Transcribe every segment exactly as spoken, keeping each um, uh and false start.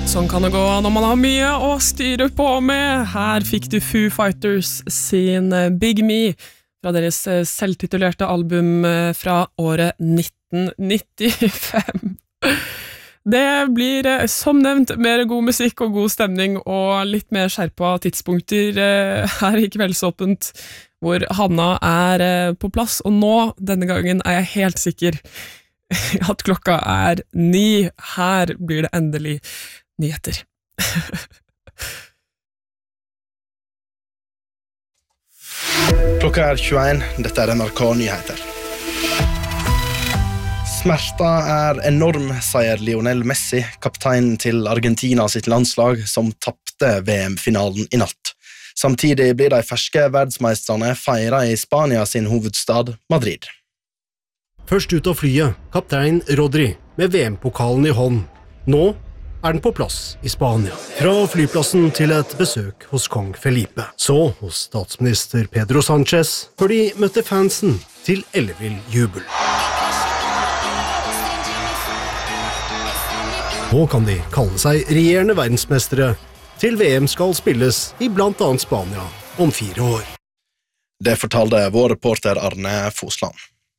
Sånn kan det gå når man har mye å styre på med. Her fikk du Foo Fighters sin Big Me fra deres selvtitulerte album fra året nitten nittifem. Det blir som nevnt mer god musikk og god stemning og litt mer skjerpa tidspunkter her i Kveldsåpent, hvor Hanna er på plass, og nå, denne gangen, er jeg helt sikker at klokka er ni. Her blir det endelig nyheter. Klokka er tjueen, dette er N R K Nyheter. Smerta er enorm, sier Lionel Messi, kapteinen til Argentina sitt landslag, som tappte V M-finalen i natt. Samtidig blir de ferske verdensmestrene feiret i Spania sin hovedstad, Madrid. Først ut av flyet, kaptein Rodri, med V M-pokalen i hånd. Nå er den på plass i Spania. Fra flyplassen til et besøk hos kong Felipe. Så hos statsminister Pedro Sánchez, før de møtte fansen til ellevill jubel. Nå kan de kalle seg regjerende verdensmestere, til V M skal spilles i blant annet Spania om fire år. Det fortalte vår reporter Arne Fosland.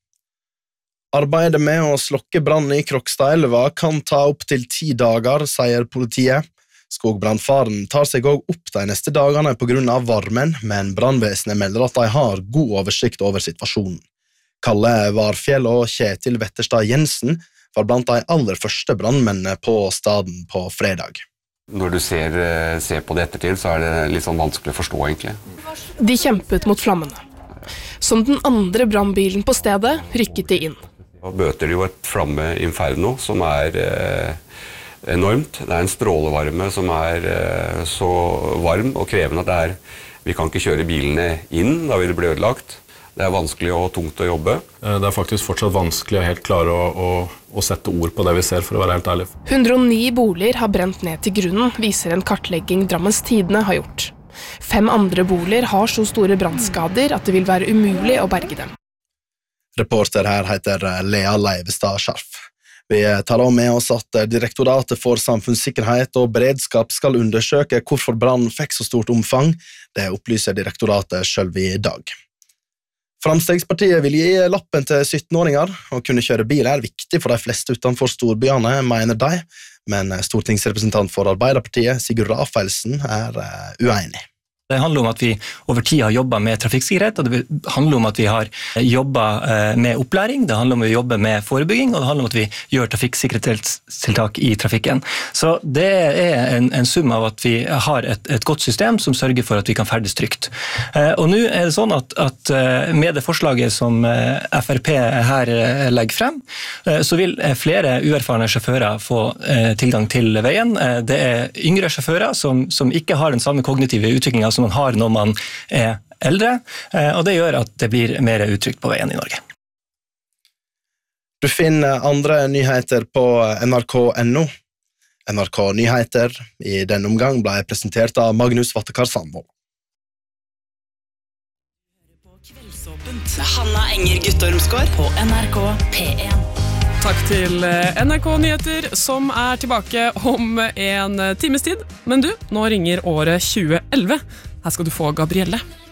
Arbeidet med å slokke brann i Krokstadelva kan ta opp til ti dager, sier politiet. Skogbrannfaren tar seg også opp de neste dagene på grunn av varmen, men brannvesenet melder at de har god oversikt over situasjonen. Kalle Varfjell og Kjetil Wetterstad Jensen var blant de aller første brannmennene på staden på fredag. Når du ser, ser på det ettertid, så er det litt sånn vanskelig å forstå, egentlig. De kjempet mot flammene. Som den andre brannbilen på stedet rykket de inn. Da bøter de jo et flammeinferno som er eh, enormt. Det er en strålevarme som er eh, så varm og krevende at det er, vi kan ikke kjøre bilene inn, da vil det bli ødelagt. Det er vanskelig og tungt å jobbe. Det er faktisk fortsatt vanskelig å helt klare å, å, å sette ord på det vi ser, for å være helt ærlig. hundre og ni boliger har brent ned til grunnen, viser en kartlegging Drammens Tidende har gjort. Fem andre boliger har så store brannskader at det vil være umulig å berge dem. Reporter her heter Lea Leivestad Scharf. Vi tar også med oss at Direktoratet for samfunnssikkerhet og beredskap skal undersøke hvorfor brannen fikk så stort omfang. Det opplyser direktoratet selv i dag. Framstegspartiet vil gi lappen til sytten-åringer. Å kunne kjøre bil er viktig for de fleste utenfor storbyene, mener de, men stortingsrepresentant for Arbeiderpartiet, Sigurd Rafaelsen, er uenig. Det handler om at vi over tid har jobbet med trafikksikkerhet, og det handler om at vi har jobbet med opplæring, det handler om at vi jobber med forebygging, og det handler om at vi gjør trafikksikkerhetstiltak i trafikken. Så det er en, en sum av at vi har et, et godt system som sørger for at vi kan ferdes trygt. Og nå er det sånn at, at med det forslaget som F R P her legger frem, så vil flere uerfarne sjåfører få tilgang til veien. Det er yngre sjåfører som, som ikke har den samme kognitive utviklingen som man har når man er eldre, og det gjør at det blir mer utrygt på veien i Norge. Du finner andre nyheter på N R K punktum N O. N R K Nyheter i denne omgang ble presentert av Magnus Vattekar Sandvold. Med Hanna Enger Guttormsgård på N R K P en. Takk til N R K Nyheter, som er tilbake om en times tid. Men du, nå ringer året tjue elleve. Her skal du få Gabrielle.